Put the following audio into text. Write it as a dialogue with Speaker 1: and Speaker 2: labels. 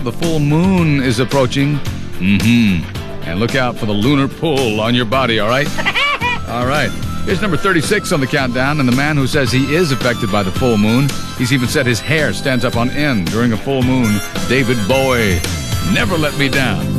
Speaker 1: the full moon is approaching. And look out for the lunar pull on your body, all right? All right. Here's number 36 on the countdown, and the man who says he is affected by the full moon. He's even said his hair stands up on end during a full moon. David Bowie. Never Let Me Down.